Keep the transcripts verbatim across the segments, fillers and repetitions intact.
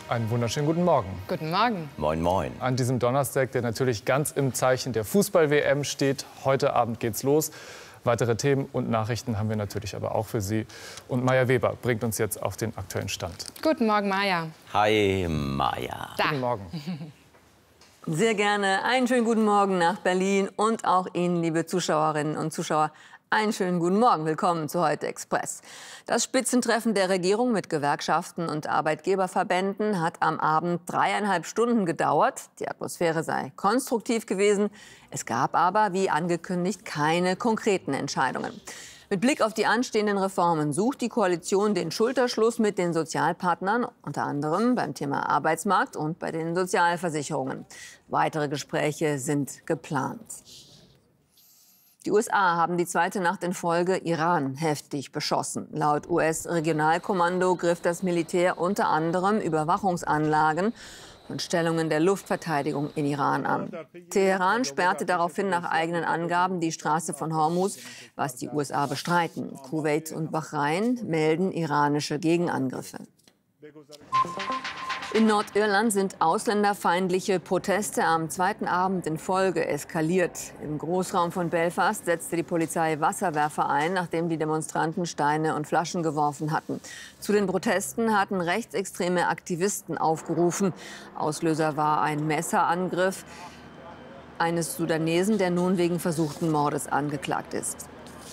Einen wunderschönen guten Morgen. Guten Morgen. Moin, moin. An diesem Donnerstag, der natürlich ganz im Zeichen der Fußball-W M steht. Heute Abend geht's los. Weitere Themen und Nachrichten haben wir natürlich aber auch für Sie. Und Maja Weber bringt uns jetzt auf den aktuellen Stand. Guten Morgen, Maja. Hi, Maja. Da. Guten Morgen. Sehr gerne. Einen schönen guten Morgen nach Berlin und auch Ihnen, liebe Zuschauerinnen und Zuschauer, einen schönen guten Morgen. Willkommen zu Heute Express. Das Spitzentreffen der Regierung mit Gewerkschaften und Arbeitgeberverbänden hat am Abend dreieinhalb Stunden gedauert. Die Atmosphäre sei konstruktiv gewesen. Es gab aber, wie angekündigt, keine konkreten Entscheidungen. Mit Blick auf die anstehenden Reformen sucht die Koalition den Schulterschluss mit den Sozialpartnern, unter anderem beim Thema Arbeitsmarkt und bei den Sozialversicherungen. Weitere Gespräche sind geplant. Die U S A haben die zweite Nacht in Folge Iran heftig beschossen. Laut U S-Regionalkommando griff das Militär unter anderem Überwachungsanlagen und Stellungen der Luftverteidigung in Iran an. Teheran sperrte daraufhin nach eigenen Angaben die Straße von Hormuz, was die U S A bestreiten. Kuwait und Bahrain melden iranische Gegenangriffe. In Nordirland sind ausländerfeindliche Proteste am zweiten Abend in Folge eskaliert. Im Großraum von Belfast setzte die Polizei Wasserwerfer ein, nachdem die Demonstranten Steine und Flaschen geworfen hatten. Zu den Protesten hatten rechtsextreme Aktivisten aufgerufen. Auslöser war ein Messerangriff eines Sudanesen, der nun wegen versuchten Mordes angeklagt ist.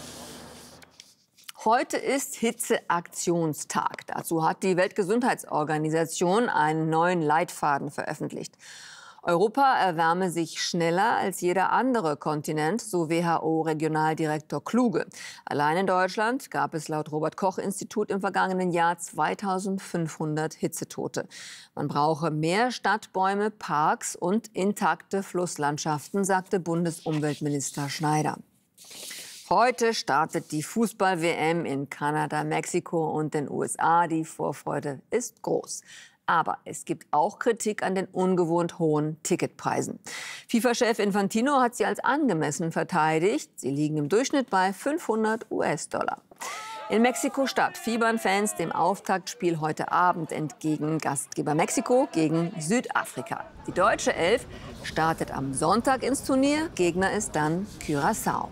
Heute ist Hitzeaktionstag. Dazu hat die Weltgesundheitsorganisation einen neuen Leitfaden veröffentlicht. Europa erwärme sich schneller als jeder andere Kontinent, so W H O-Regionaldirektor Kluge. Allein in Deutschland gab es laut Robert-Koch-Institut im vergangenen Jahr zweitausendfünfhundert Hitzetote. Man brauche mehr Stadtbäume, Parks und intakte Flusslandschaften, sagte Bundesumweltminister Schneider. Heute startet die Fußball-W M in Kanada, Mexiko und den U S A. Die Vorfreude ist groß. Aber es gibt auch Kritik an den ungewohnt hohen Ticketpreisen. FIFA-Chef Infantino hat sie als angemessen verteidigt. Sie liegen im Durchschnitt bei fünfhundert US-Dollar. In Mexiko-Stadt fiebern Fans dem Auftaktspiel heute Abend entgegen. Gastgeber Mexiko gegen Südafrika. Die deutsche Elf startet am Sonntag ins Turnier. Gegner ist dann Curaçao.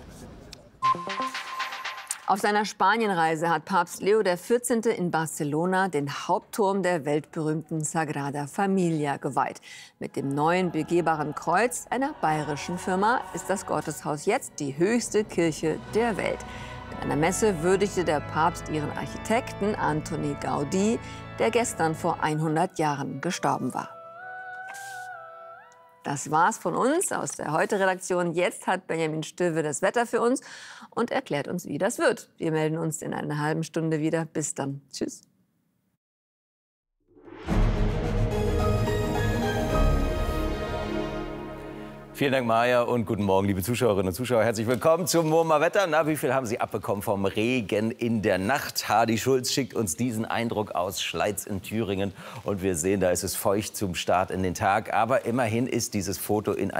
Auf seiner Spanienreise hat Papst Leo der vierzehnte in Barcelona den Hauptturm der weltberühmten Sagrada Familia geweiht. Mit dem neuen begehbaren Kreuz einer bayerischen Firma ist das Gotteshaus jetzt die höchste Kirche der Welt. In einer Messe würdigte der Papst ihren Architekten Antoni Gaudí, der gestern vor hundert Jahren gestorben war. Das war's von uns aus der Heute-Redaktion. Jetzt hat Benjamin Stöwe das Wetter für uns und erklärt uns, wie das wird. Wir melden uns in einer halben Stunde wieder. Bis dann. Tschüss. Vielen Dank, Maja, und guten Morgen, liebe Zuschauerinnen und Zuschauer. Herzlich willkommen zum Murmer Wetter. Na, wie viel haben Sie abbekommen vom Regen in der Nacht? Hardy Schulz schickt uns diesen Eindruck aus Schleiz in Thüringen. Und wir sehen, da ist es feucht zum Start in den Tag. Aber immerhin ist dieses Foto in